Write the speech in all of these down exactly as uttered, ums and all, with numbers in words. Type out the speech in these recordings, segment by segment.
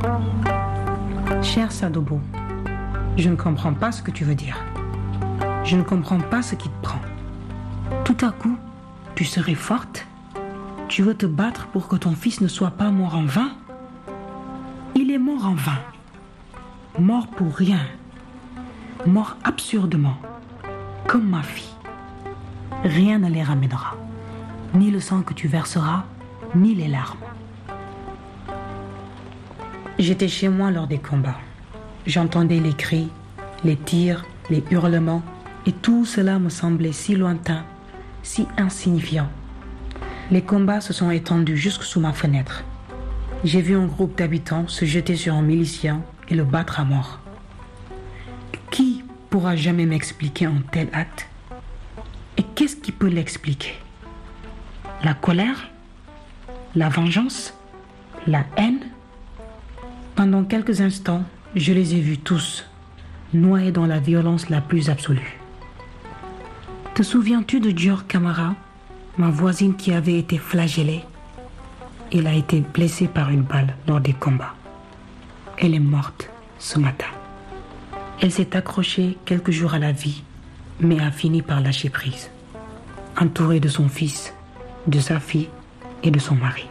Cher Sadobo, je ne comprends pas ce que tu veux dire. Je ne comprends pas ce qui te prend. Tout à coup, tu serais forte? Tu veux te battre pour que ton fils ne soit pas mort en vain? Il est mort en vain. Mort pour rien. Mort absurdement. Comme ma fille. Rien ne les ramènera. Ni le sang que tu verseras, ni les larmes. J'étais chez moi lors des combats. J'entendais les cris, les tirs, les hurlements, et tout cela me semblait si lointain, si insignifiant. Les combats se sont étendus jusque sous ma fenêtre. J'ai vu un groupe d'habitants se jeter sur un milicien et le battre à mort. Qui pourra jamais m'expliquer un tel acte? Et qu'est-ce qui peut l'expliquer? La colère? La vengeance? La haine? Pendant quelques instants, je les ai vus tous, noyés dans la violence la plus absolue. Te souviens-tu de Dior Camara, ma voisine qui avait été flagellée? Elle a été blessée par une balle lors des combats. Elle est morte ce matin. Elle s'est accrochée quelques jours à la vie, mais a fini par lâcher prise, entourée de son fils, de sa fille et de son mari.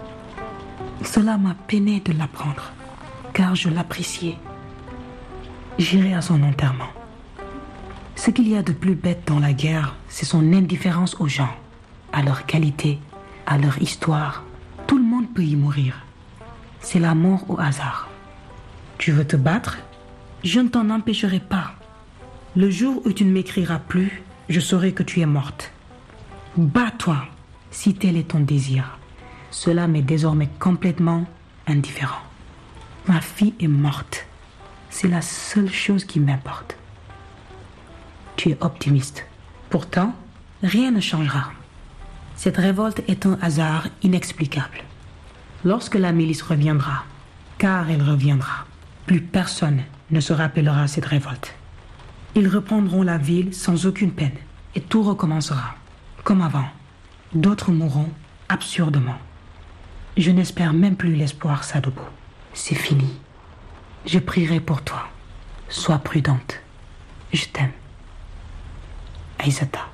Cela m'a peiné de l'apprendre, car je l'appréciais. J'irai à son enterrement. Ce qu'il y a de plus bête dans la guerre, c'est son indifférence aux gens, à leur qualité, à leur histoire. Tout le monde peut y mourir. C'est la mort au hasard. Tu veux te battre? Je ne t'en empêcherai pas. Le jour où tu ne m'écriras plus, je saurai que tu es morte. Bats-toi, si tel est ton désir. Cela m'est désormais complètement indifférent. Ma fille est morte. C'est la seule chose qui m'importe. Tu es optimiste. Pourtant, rien ne changera. Cette révolte est un hasard inexplicable. Lorsque la milice reviendra, car elle reviendra, plus personne ne se rappellera cette révolte. Ils reprendront la ville sans aucune peine et tout recommencera, comme avant. D'autres mourront absurdement. Je n'espère même plus l'espoir, Sadobo. C'est fini. Je prierai pour toi. Sois prudente. Je t'aime. Aïssata.